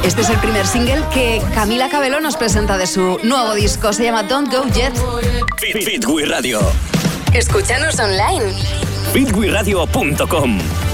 Este es el primer single que Camila Cabello nos presenta de su nuevo disco. Se llama Don't Go Yet. Fit with Radio. Escúchanos online. fitwithradio.com